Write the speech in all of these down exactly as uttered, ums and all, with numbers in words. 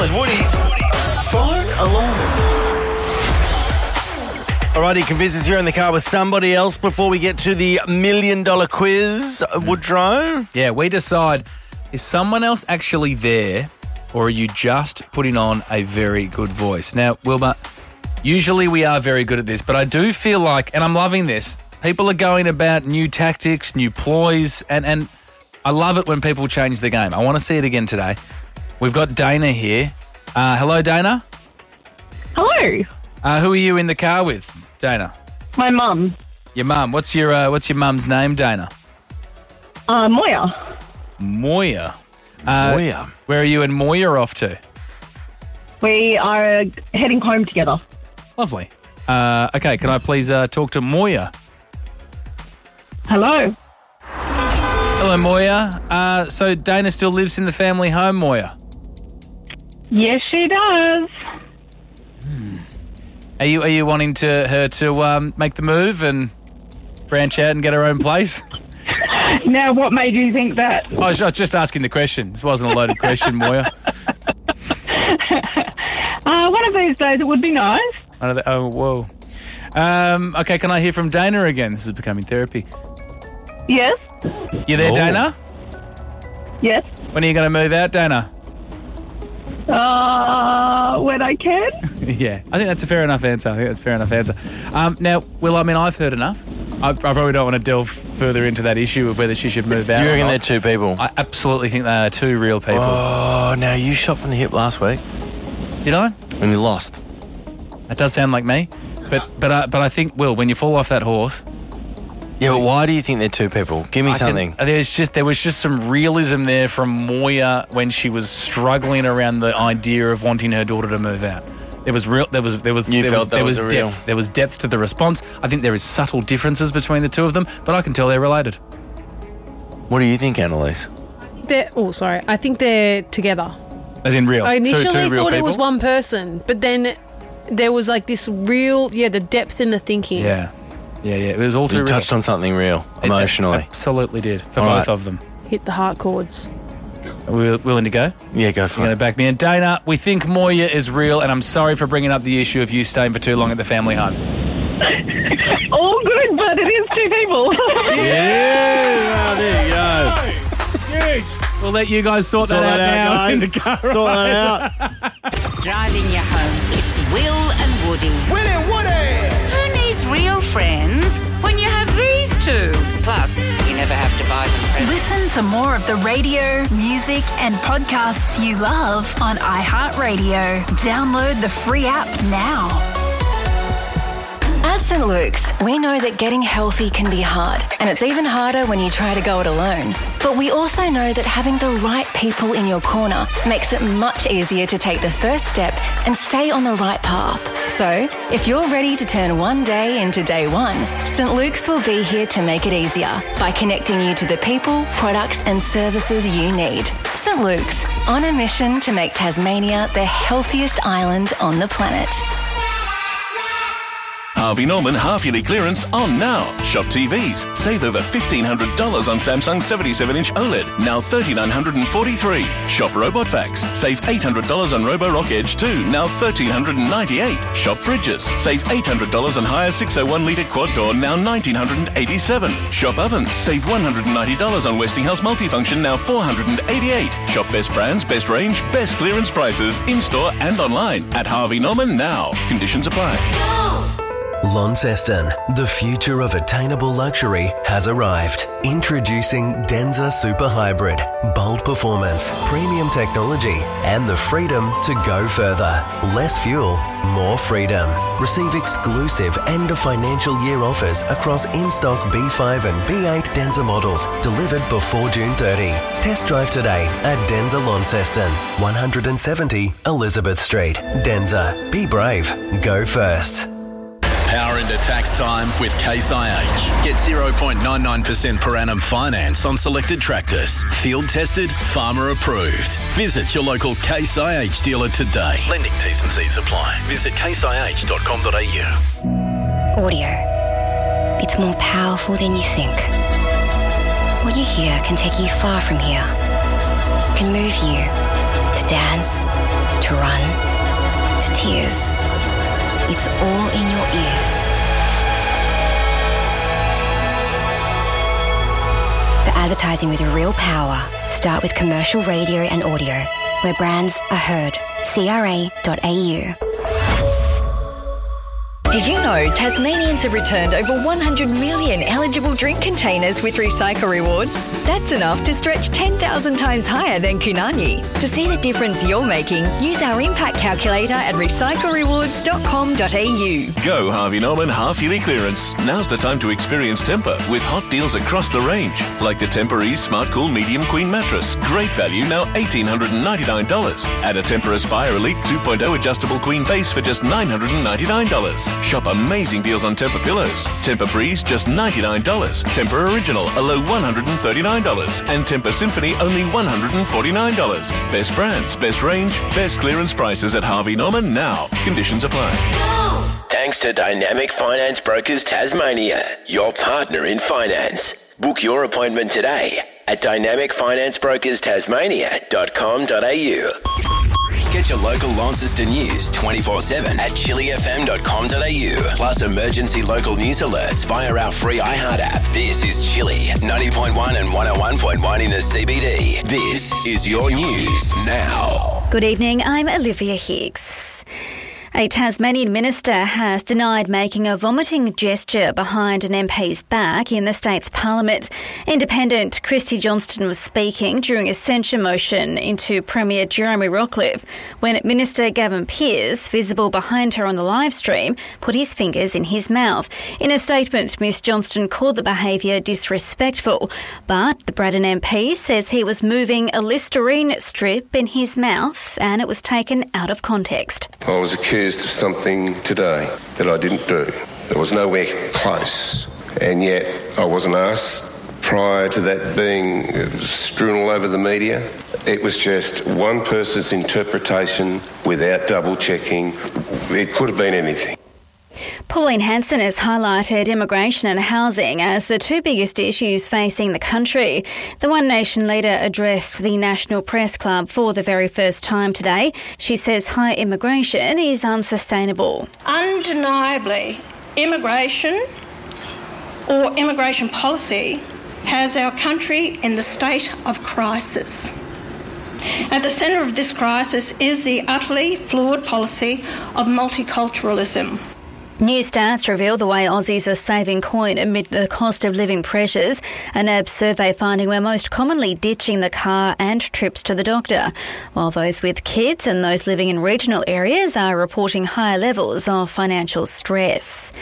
Will and Woody's Phone Alarm. Alrighty, convince us you're in the car with somebody else before we get to the million dollar quiz, Woodrow. Yeah, we decide, is someone else actually there or are you just putting on a very good voice? Now, Wilma, usually we are very good at this, but I do feel like, and I'm loving this, people are going about new tactics, new ploys, and, and I love it when people change the game. I want to see it again today. We've got Dana here. Uh, hello, Dana. Hello. Uh, who are you in the car with, Dana? My mum. Your mum. What's your uh, What's your mum's name, Dana? Uh, Moya. Moya. Uh, Moya. Where are you and Moya off to? We are heading home together. Lovely. Uh, okay, can I please uh, talk to Moya? Hello. Hello, Moya. Uh, so Dana still lives in the family home, Moya? Yes, she does. Are you Are you wanting to her to um, make the move and branch out and get her own place? Now, what made you think that? I was, I was just asking the question. This wasn't a loaded question, Moya. Uh, one of these days it would be nice. One of the, oh, whoa. Um, okay, can I hear from Dana again? This is becoming therapy. Yes. You there, Oh. Dana? Yes. When are you going to move out, Dana? Uh, when I can. Yeah, I think that's a fair enough answer. I think that's a fair enough answer. Um, now, Will, I mean, I've heard enough. I, I probably don't want to delve further into that issue of whether she should move out You or reckon not. they're two people? I absolutely think they are two real people. Oh, now you shot from the hip last week Did I? when you lost. That does sound like me. But but I, but I think, Will, when you fall off that horse... Yeah, but why do you think they're two people? Give me I can- something. there's just There was just some realism there from Moya when she was struggling around the idea of wanting her daughter to move out. There was real. There was. There was. You there felt was, that there was was a depth. real- There was depth to the response. I think there is subtle differences between the two of them, but I can tell they're related. What do you think, Annalise? They're, oh, sorry. I think they're together. As in real. I Two- initially two real thought it was people? one person, but then there was like this real, yeah, the depth in the thinking. Yeah, yeah, yeah. It was all too You real. touched on something real, It- emotionally. absolutely did for All both right. of them. Hit the heart chords. Are we willing to go? Yeah, go for You're going it. to back me in. Dana, we think Moya is real, and I'm sorry for bringing up the issue of you staying for too long at the family home. All good, but it is two people. Yeah, there you go. Huge. We'll let you guys sort, Sort that, that out out, now guys. in the car. Sort ride. that out. Driving you home, it's Will and Woody. Will and Woody! Who needs real friends when you have these two? Plus, you never have to buy them presents. Listen to more of the radio, music, and podcasts you love on iHeartRadio. Download the free app now. At Saint Luke's, we know that getting healthy can be hard, and it's even harder when you try to go it alone. But we also know that having the right people in your corner makes it much easier to take the first step and stay on the right path. So, if you're ready to turn one day into day one, Saint Luke's will be here to make it easier by connecting you to the people, products, and services you need. Saint Luke's, on a mission to make Tasmania the healthiest island on the planet. Harvey Norman half-yearly clearance on now. Shop T Vs. Save over fifteen hundred dollars on Samsung seventy-seven inch OLED, now three thousand nine hundred forty-three dollars. Shop Robot Vacs. Save eight hundred dollars on Roborock Edge two, now one thousand three hundred ninety-eight dollars. Shop Fridges. Save eight hundred dollars on Hire six oh one litre quad door, now one thousand nine hundred eighty-seven dollars. Shop Ovens. Save one hundred ninety dollars on Westinghouse Multifunction, now four hundred eighty-eight dollars. Shop Best Brands, Best Range, Best Clearance Prices, in-store and online at Harvey Norman now. Conditions apply. Launceston, the future of attainable luxury has arrived. Introducing Denza Super Hybrid. Bold performance, premium technology, and the freedom to go further. Less fuel, more freedom. Receive exclusive end of financial year offers across in-stock B five and B eight Denza models delivered before June thirtieth. Test drive today at Denza Launceston, one seventy Elizabeth Street. Denza, be brave, go first. Power into tax time with Case I H. Get zero point nine nine percent per annum finance on selected tractors. Field tested, farmer approved. Visit your local Case I H dealer today. Lending T's and C's apply. Visit case i h dot com dot a u. Audio. It's more powerful than you think. What you hear can take you far from here. It can move you to dance, to run, to tears. It's all in your ears. The advertising with real power. Start with commercial radio and audio, where brands are heard. C R A dot A U. Did you know Tasmanians have returned over one hundred million eligible drink containers with Recycle Rewards? That's enough to stretch ten thousand times higher than Kunani. To see the difference you're making, use our impact calculator at recycle rewards dot com dot a u. Go Harvey Norman half-yearly clearance. Now's the time to experience Tempur with hot deals across the range. Like the Tempur-Ease Smart Cool Medium Queen Mattress. Great value, now one thousand eight hundred ninety-nine dollars. Add a Tempur Aspire Elite two point oh adjustable queen base for just nine hundred ninety-nine dollars. Shop amazing deals on Tempur pillows. Tempur Breeze, just ninety-nine dollars. Tempur Original, a low one hundred thirty-nine dollars. And Tempur Symphony, only one hundred forty-nine dollars. Best brands, best range, best clearance prices at Harvey Norman now. Conditions apply. Thanks to Dynamic Finance Brokers Tasmania, your partner in finance. Book your appointment today at dynamic finance brokers tasmania dot com dot a u. Get your local Launceston news twenty-four seven at chili f m dot com dot a u. Plus emergency local news alerts via our free iHeart app. This is Chili, ninety point one and one oh one point one in the C B D. This is your news now. Good evening, I'm Olivia Hicks. A Tasmanian minister has denied making a vomiting gesture behind an M P's back in the state's parliament. Independent Christy Johnston was speaking during a censure motion into Premier Jeremy Rockliff when Minister Gavin Pearce, visible behind her on the live stream, put his fingers in his mouth. In a statement, Miss Johnston called the behaviour disrespectful, but the Braddon M P says he was moving a Listerine strip in his mouth and it was taken out of context. I was accused of something today that I didn't do. There was nowhere close, and yet I wasn't asked prior to that being strewn all over the media. It was just one person's interpretation without double checking. It could have been anything. Pauline Hanson has highlighted immigration and housing as the two biggest issues facing the country. The One Nation leader addressed the National Press Club for the very first time today. She says high immigration is unsustainable. Undeniably, immigration or immigration policy has our country in the state of crisis. At the centre of this crisis is the utterly flawed policy of multiculturalism. New stats reveal the way Aussies are saving coin amid the cost of living pressures. A N A B survey finding we're most commonly ditching the car and trips to the doctor, while those with kids and those living in regional areas are reporting higher levels of financial stress.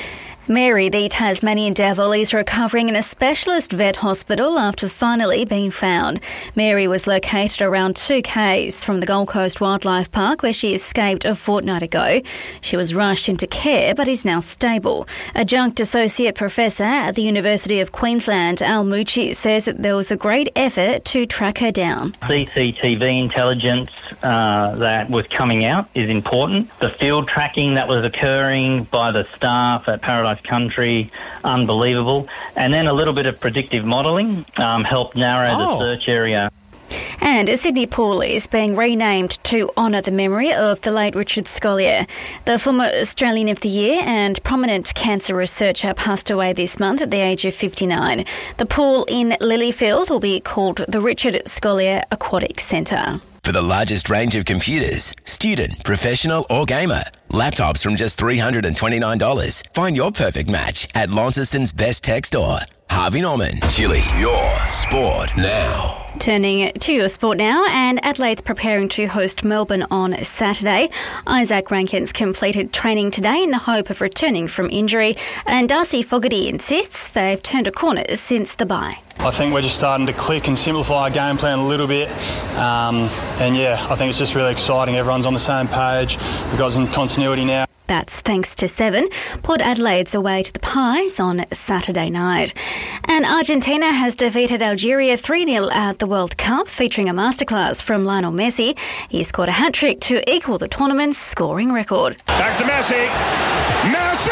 Mary, the Tasmanian devil, is recovering in a specialist vet hospital after finally being found. Mary was located around two k's from the Gold Coast Wildlife Park, where she escaped a fortnight ago. She was rushed into care but is now stable. Adjunct Associate Professor at the University of Queensland, Al Mucci, says that there was a great effort to track her down. C C T V intelligence uh, that was coming out is important. The field tracking that was occurring by the staff at Paradise Country, unbelievable. And then a little bit of predictive modelling um, helped narrow oh. the search area. And Sydney Pool is being renamed to honour the memory of the late Richard Scolyer. The former Australian of the Year and prominent cancer researcher passed away this month at the age of fifty-nine. The pool in Lilyfield will be called the Richard Scolyer Aquatic Centre. For the largest range of computers, student, professional or gamer, laptops from just three hundred twenty-nine dollars. Find your perfect match at Launceston's best tech store. Harvey Norman, Chili, your sport now. Turning to your sport now, and Adelaide's preparing to host Melbourne on Saturday. Isaac Rankin's completed training today in the hope of returning from injury, and Darcy Fogarty insists they've turned a corner since the bye. I think we're just starting to click and simplify our game plan a little bit. Um, and yeah, I think it's just really exciting. Everyone's on the same page. We've got some continuity now. That's thanks to Seven. Port Adelaide's away to the Pies on Saturday night. And Argentina has defeated Algeria three nil at the World Cup, featuring a masterclass from Lionel Messi. He scored a hat-trick to equal the tournament's scoring record. Back to Messi. Messi!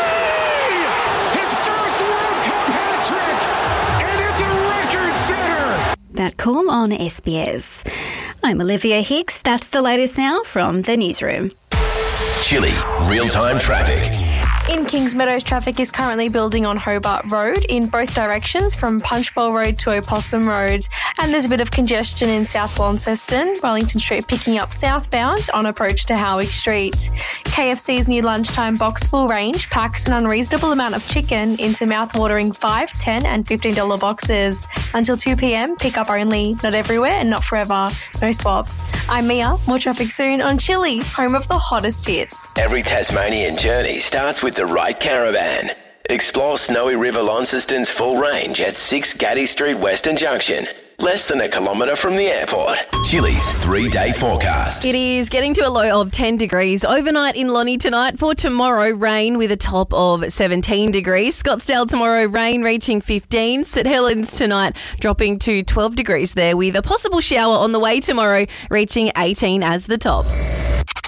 His first World Cup hat-trick! And it's a record setter! That call on S B S. I'm Olivia Hicks. That's the latest now from the newsroom. Chili, real-time traffic. In Kings Meadows, traffic is currently building on Hobart Road in both directions from Punchbowl Road to Opossum Road. And there's a bit of congestion in South Launceston, Wellington Street picking up southbound on approach to Howick Street. K F C's new lunchtime Boxful range packs an unreasonable amount of chicken into mouth-watering five, ten and fifteen dollars boxes. Until two p.m, pick up only, not everywhere and not forever. No swaps. I'm Mia. More traffic soon on Chili, home of the hottest hits. Every Tasmanian journey starts with the right caravan. Explore Snowy River Launceston's full range at six Gaddy Street Western Junction. Less than a kilometre from the airport. Chili's three-day forecast. It is getting to a low of ten degrees. Overnight in Lonnie tonight. For tomorrow, rain with a top of seventeen degrees. Scottsdale tomorrow, rain reaching fifteen. St Helens tonight dropping to twelve degrees there with a possible shower on the way tomorrow, reaching eighteen as the top.